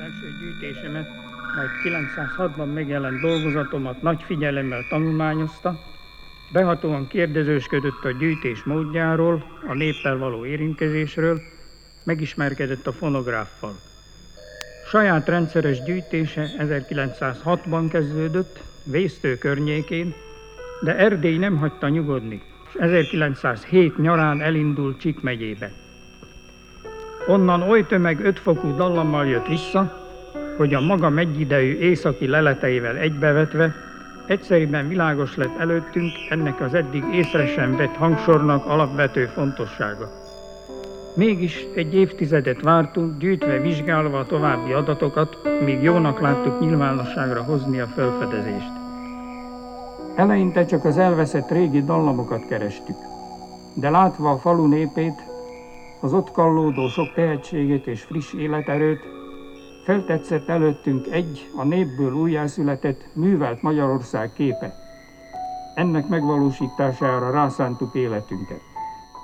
első gyűjtésemet, majd 906-ban megjelent dolgozatomat nagy figyelemmel tanulmányozta, behatóan kérdezősködött a gyűjtés módjáról, a néppel való érintkezésről, megismerkedett a fonográffal. Saját rendszeres gyűjtése 1906-ban kezdődött, Vésztő környékén, de Erdély nem hagyta nyugodni, és 1907 nyarán elindult Csík megyébe. Onnan oly tömeg 5 fokú dallammal jött vissza, hogy a maga egyidejű északi leleteivel egybevetve egyszerűen világos lett előttünk ennek az eddig észre sem vett hangsornak alapvető fontossága. Mégis egy évtizedet vártunk, gyűjtve, vizsgálva a további adatokat, míg jónak láttuk nyilvánosságra hozni a felfedezést. Eleinte csak az elveszett régi dallamokat kerestük, de látva a falu népét, az ott kallódó sok tehetségét és friss életerőt, feltetszett előttünk a népből újjászületett, művelt Magyarország képe. Ennek megvalósítására rászántuk életünket.